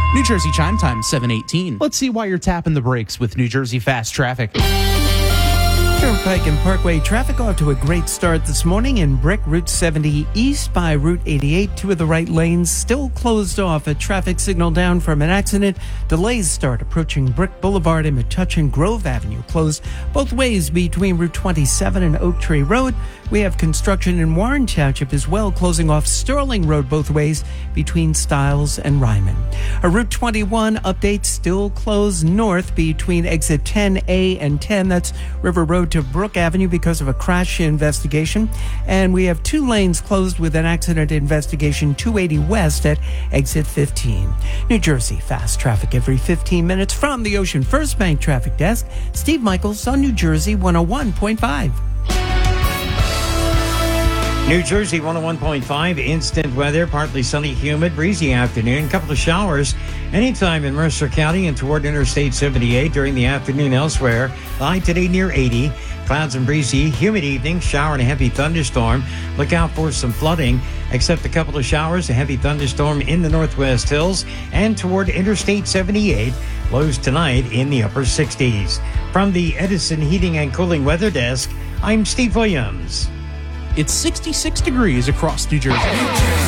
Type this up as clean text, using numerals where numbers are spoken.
New Jersey Chime Time, 7:18. Let's see why you're tapping the brakes with New Jersey Fast Traffic. Turnpike and Parkway traffic off to a great start this morning in Brick, Route 70 east by Route 88. Two of the right lanes still closed off. A traffic signal down from an accident. Delays start approaching Brick Boulevard and Metuchen Grove Avenue. Closed both ways between Route 27 and Oak Tree Road. We have construction in Warren Township as well, closing off Sterling Road both ways between Stiles and Ryman. A Route 21 update still closed north between exit 10A and 10. That's River Road to Brook Avenue because of a crash investigation. And we have two lanes closed with an accident investigation, 280 west at exit 15. New Jersey Fast Traffic every 15 minutes from the Ocean First Bank Traffic Desk. Steve Michaels on New Jersey 101.5. New Jersey 101.5, instant weather, partly sunny, humid, breezy afternoon, couple of showers anytime in Mercer County and toward Interstate 78 during the afternoon elsewhere. High today near 80. Clouds and breezy, humid evening, shower and a heavy thunderstorm. Look out for some flooding, except a couple of showers, a heavy thunderstorm in the Northwest Hills and toward Interstate 78. Lows tonight in the upper 60s. From the Edison Heating and Cooling Weather Desk, I'm Steve Williams. It's 66 degrees across New Jersey.